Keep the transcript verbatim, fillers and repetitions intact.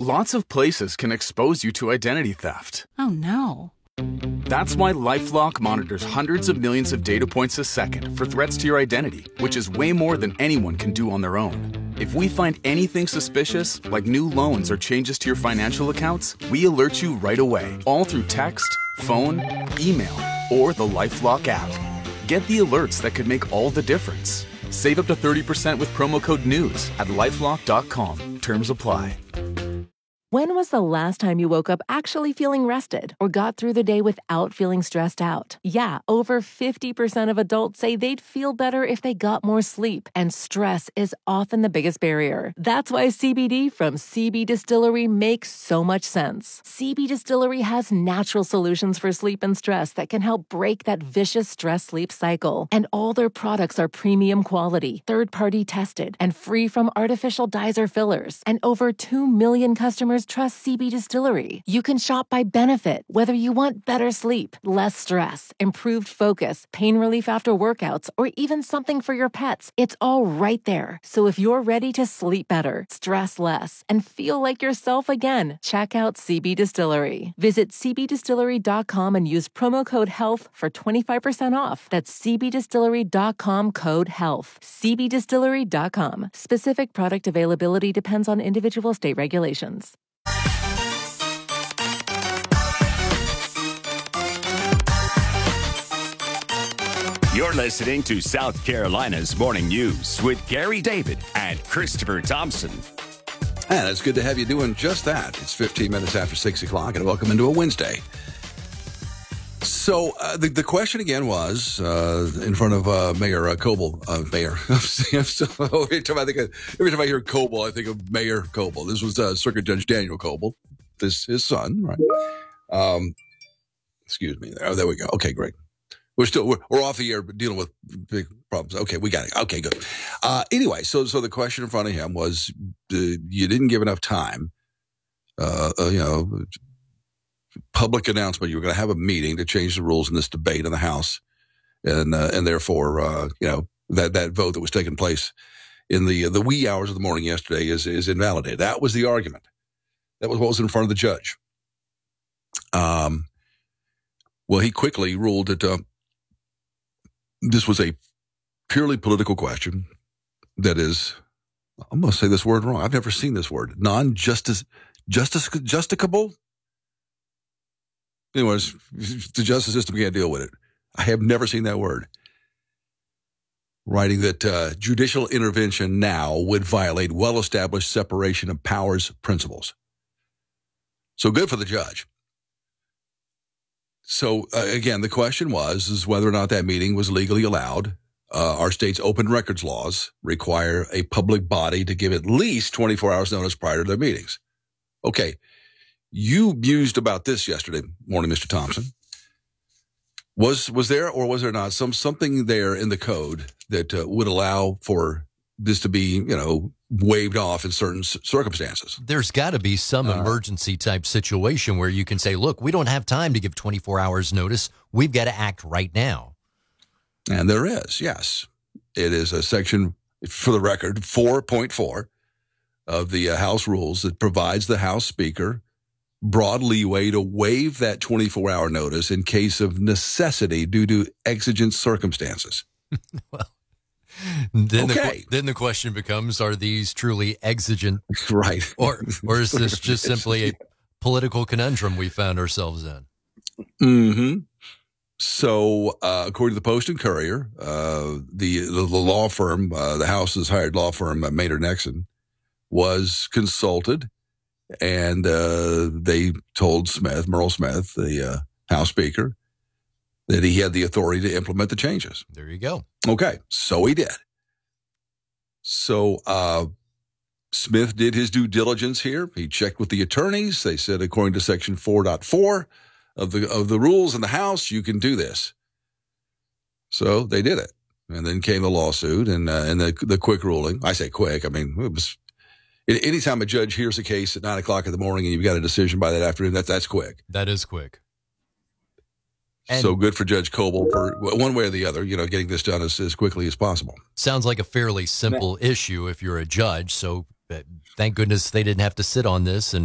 Lots of places can expose you to identity theft. Oh, no. That's why LifeLock monitors hundreds of millions of data points a second for threats to your identity, which is way more than anyone can do on their own. If we find anything suspicious, like new loans or changes to your financial accounts, we alert you right away, all through text, phone, email, or the LifeLock app. Get the alerts that could make all the difference. Save up to thirty percent with promo code NEWS at lifelock dot com. Terms apply. When was the last time you woke up actually feeling rested or got through the day without feeling stressed out? Yeah, over fifty percent of adults say they'd feel better if they got more sleep, and stress is often the biggest barrier. That's why C B D from C B Distillery makes so much sense. C B Distillery has natural solutions for sleep and stress that can help break that vicious stress-sleep cycle. And all their products are premium quality, third-party tested, and free from artificial dyes or fillers. And over two million customers trust C B Distillery. You can shop by benefit, whether you want better sleep, less stress, improved focus, pain relief after workouts, or even something for your pets. It's all right there. So if you're ready to sleep better, stress less, and feel like yourself again, check out C B Distillery. Visit c b distillery dot com and use promo code HEALTH for twenty-five percent off. That's c b distillery dot com code HEALTH. c b distillery dot com. Specific product availability depends on individual state regulations. You're listening to South Carolina's Morning News with Gary David and Christopher Thompson. And it's good to have you doing just that. It's fifteen minutes after six o'clock, and welcome into a Wednesday. So uh, the, the question again was uh, in front of uh, Mayor uh, Coble. Uh, Mayor. I'm still, every, time I think of, every time I hear Coble, I think of Mayor Coble. This was uh, Circuit Judge Daniel Coble, this his son, right? Um, excuse me. Oh, there we go. Okay, great. We're still we're, we're off the air dealing with big problems. Okay, we got it. Okay, good. Uh, anyway, so so the question in front of him was, uh, you didn't give enough time. Uh, uh, you know, public announcement. You were going to have a meeting to change the rules in this debate in the House, and uh, and therefore, uh, you know, that that vote that was taking place in the the wee hours of the morning yesterday is is invalidated. That was the argument. That was what was in front of the judge. Um. Well, he quickly ruled that. Uh, This was a purely political question that is, I'm going to say this word wrong. I've never seen this word. Non-justice, justice, justicable? Anyways, the justice system can't deal with it. I have never seen that word. Writing that uh, judicial intervention now would violate well-established separation of powers principles. So good for the judge. So, uh, again, the question was is whether or not that meeting was legally allowed. Uh, our state's open records laws require a public body to give at least twenty-four hours notice prior to their meetings. Okay, you mused about this yesterday morning, Mister Thompson. Was was there or was there not some something there in the code that uh, would allow for this to be, you know, waived off in certain c- circumstances? There's got to be some uh, emergency type situation where you can say, look, we don't have time to give twenty-four hours notice. We've got to act right now. And there is, yes. It is a section, for the record, four point four of the uh, House rules that provides the House Speaker broad leeway to waive that twenty-four hour notice in case of necessity due to exigent circumstances. Well, Then, okay. the, then the question becomes, are these truly exigent? Right. Or or is this just simply a political conundrum we found ourselves in? Mm-hmm. So, uh, according to the Post and Courier, uh, the, the the law firm, uh, the House's hired law firm, uh, Maynard Nexon, was consulted, and uh, they told Smith, Merle Smith, the uh, House Speaker, that he had the authority to implement the changes. There you go. Okay, so he did. So uh, Smith did his due diligence here. He checked with the attorneys. They said, according to Section four point four of the of the rules in the House, you can do this. So they did it, and then came the lawsuit and uh, and the the quick ruling. I say quick. I mean, it was anytime a judge hears a case at nine o'clock in the morning and you've got a decision by that afternoon. That that's quick. That is quick. And so good for Judge Coble for one way or the other, you know, getting this done as, as quickly as possible. Sounds like a fairly simple issue if you're a judge. So uh, thank goodness they didn't have to sit on this and